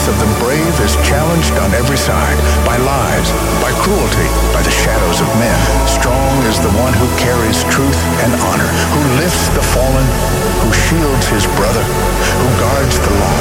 of the brave is challenged on every side, by lies, by cruelty, by the shadows of men. Strong is the one who carries truth and honor, who lifts the fallen, who shields his brother, who guards the lost.